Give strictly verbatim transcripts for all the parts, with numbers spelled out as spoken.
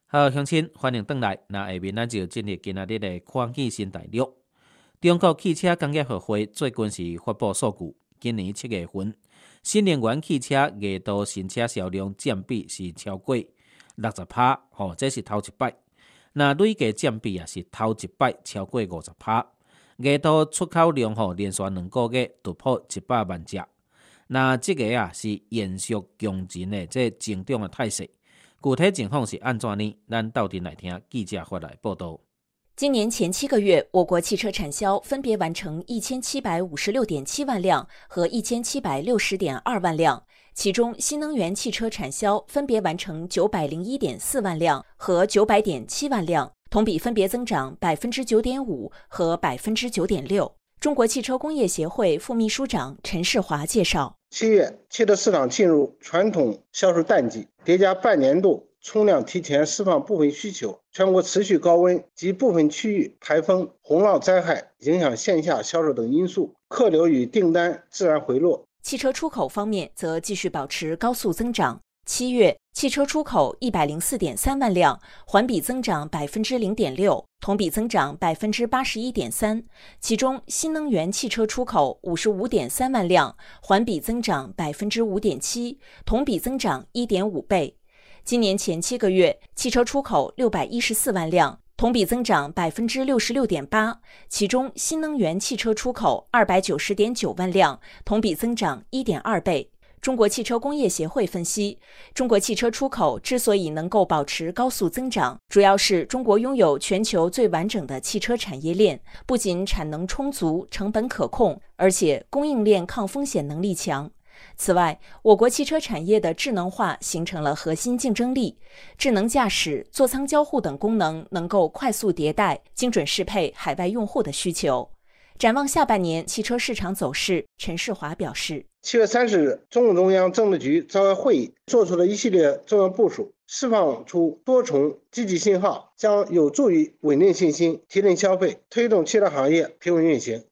好，乡亲，欢迎回来。那下面咱就进入今仔日的看见新大陆。中国汽车工业协会最近是发布数据，今年七月份，新能源汽车月度新车销量占比是超过六十趴，吼，这是头一摆。那累计占比啊是头一摆超过五十趴。月度出口量吼连续两个月突破一百万只。那这个啊是延续强劲的这增长的态势。具体情况是安怎呢？咱到底来听记者发来报道。 今年前七个月，我国汽车产销分别完成一千七百五十六点七万辆和一千七百六十点二万辆，其中新能源汽车产销分别完成九百零一点四万辆和九百点七万辆，同比分别增长百分之九点五和百分之九点六。中国汽车工业协会副秘书长陈世华介绍， 七月，汽车市场进入传统销售淡季，叠加半年度冲量提前释放部分需求，全国持续高温及部分区域台风、洪涝灾害影响线下销售等因素，客流与订单自然回落。 汽车出口方面则继续保持高速增长。七月，汽车出口一百零四点三万辆，环比增长百分之零点六，同比增长百分之八十一点三。其中，新能源汽车出口五十五点三万辆，环比增长百分之五点七，同比增长一点五倍。今年前七个月，汽车出口六百一十四万辆，同比增长百分之六十六点八。其中，新能源汽车出口二百九十点九万辆，同比增长一点二倍。中国汽车工业协会分析，中国汽车出口之所以能够保持高速增长，主要是中国拥有全球最完整的汽车产业链，不仅产能充足、成本可控，而且供应链抗风险能力强。此外，我国汽车产业的智能化形成了核心竞争力，智能驾驶、座舱交互等功能能够快速迭代，精准适配海外用户的需求。展望下半年汽车市场走势，陈世华表示， 七月三十日，中共中央政治局召开会议，做出了一系列重要部署，释放出多重积极信号，将有助于稳定信心、提振消费，推动汽车行业平稳运行。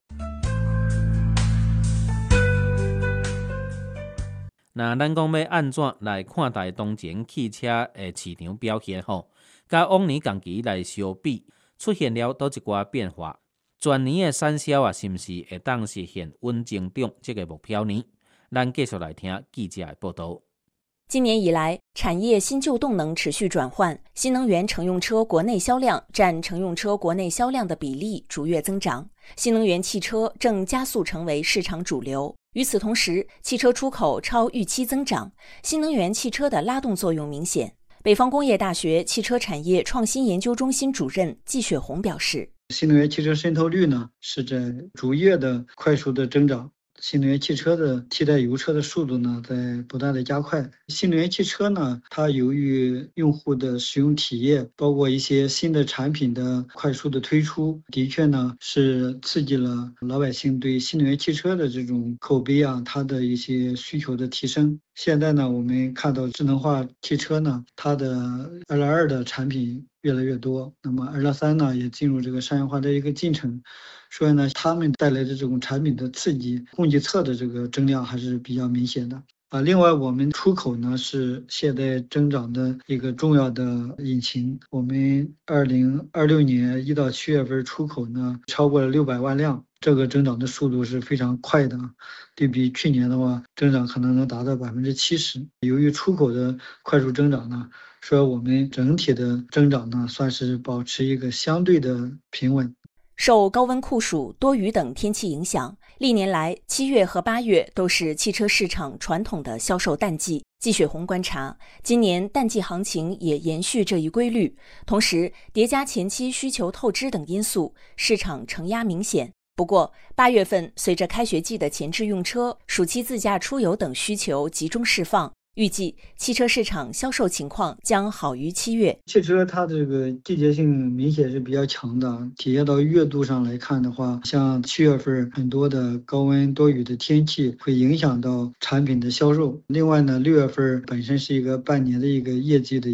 那咱讲要安怎来看待当前汽车的市场表现吼？甲往年同期来相比，出现了倒一寡变化？全年的产销啊，是毋是会当实现稳增长这个目标呢？咱继续来听记者的报道。 今年以来，产业新旧动能持续转换，新能源乘用车国内销量占乘用车国内销量的比例逐月增长，新能源汽车正加速成为市场主流。与此同时，汽车出口超预期增长，新能源汽车的拉动作用明显。北方工业大学汽车产业创新研究中心主任季雪红表示， 新能源汽车渗透率呢是在逐月的快速的增长，新能源汽车的替代油车的速度呢在不断的加快。新能源汽车呢，它由于用户的使用体验，包括一些新的产品的快速的推出，的确呢是刺激了老百姓对新能源汽车的这种口碑啊，它的一些需求的提升。现在呢，我们看到智能化汽车呢，它的 L 二 的产品越来越多，那么 L 三 呢也进入这个商业化的一个进程，所以呢，他们带来的这种产品的刺激，供给侧的这个增量还是比较明显的。啊，另外我们出口呢是现在增长的一个重要的引擎。我们二零二六年一到七月份出口呢超过了六百万辆，这个增长的速度是非常快的。对比去年的话，增长可能能达到百分之七十。由于出口的快速增长呢，所以我们整体的增长呢算是保持一个相对的平稳。 受高温酷暑、多雨等天气影响，历年来七月和八月都是汽车市场传统的销售淡季。季雪红观察，今年淡季行情也延续这一规律，同时叠加前期需求透支等因素，市场承压明显。不过，八月份随着开学季的前置用车、暑期自驾出游等需求集中释放，预计汽车市场销售情况将好于七月。 汽车它这个季节性明显是比较强的，体现到月度上来看的话，像七月份很多的高温多雨的天气会影响到产品的销售。另外呢，六月份本身是一个半年的一个业绩的一个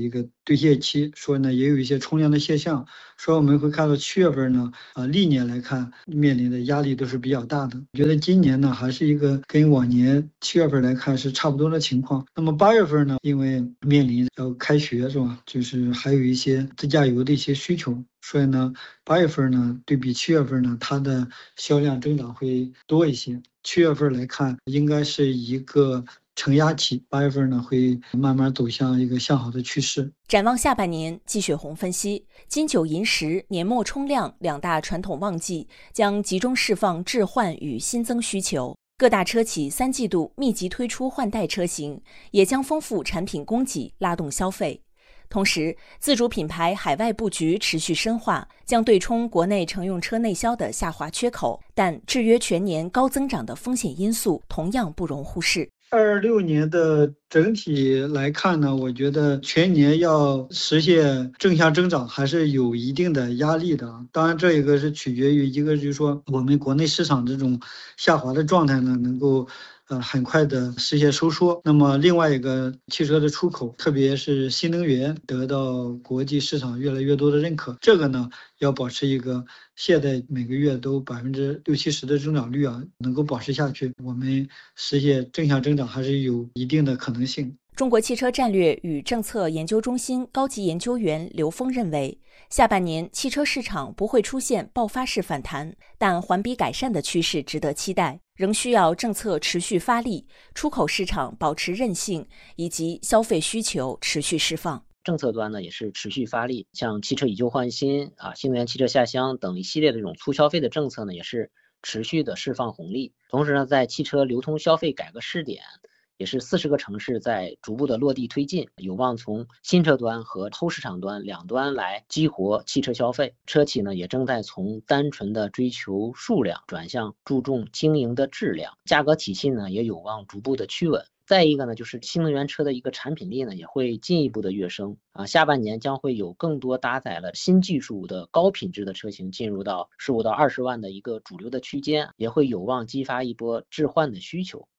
对卸期，说呢也有一些冲量的现象，说我们会看到七月份呢，啊历年来看面临的压力都是比较大的。我觉得今年呢还是一个跟往年七月份来看是差不多的情况。那么八月份呢，因为面临要开学是吧，就是还有一些自驾游的一些需求，所以呢八月份呢对比七月份呢，它的销量增长会多一些。七月份来看应该是一个承压期，八月份呢会慢慢走向一个向好的趋势。 展望下半年，季雪红分析，金九银十年末冲量两大传统旺季将集中释放置换与新增需求，各大车企三季度密集推出换代车型，也将丰富产品供给，拉动消费。同时，自主品牌海外布局持续深化，将对冲国内乘用车内销的下滑缺口，但制约全年高增长的风险因素同样不容忽视。 二六年的整体来看呢，我觉得全年要实现正向增长还是有一定的压力的。当然，这一个是取决于一个就是说我们国内市场这种下滑的状态呢，能够呃很快的实现收缩。那么另外一个汽车的出口，特别是新能源得到国际市场越来越多的认可，这个呢要保持一个现在每个月都百分之六七十的增长率啊，能够保持下去，我们实现正向增长还是有一定的可能性。 中国汽车战略与政策研究中心高级研究员刘峰认为，下半年汽车市场不会出现爆发式反弹，但环比改善的趋势值得期待，仍需要政策持续发力，出口市场保持韧性，以及消费需求持续释放。 政策端呢也是持续发力，像汽车以旧换新啊、新能源汽车下乡等一系列的这种促消费的政策呢，也是持续的释放红利。同时呢，在汽车流通消费改革试点，也是四十个城市在逐步的落地推进，有望从新车端和后市场端两端来激活汽车消费。车企呢也正在从单纯的追求数量转向注重经营的质量，价格体系呢也有望逐步的趋稳。再一个呢，就是新能源车的一个产品力呢也会进一步的跃升啊，下半年将会有更多搭载了新技术的高品质的车型进入到十五到二十万的一个主流的区间，也会有望激发一波置换的需求。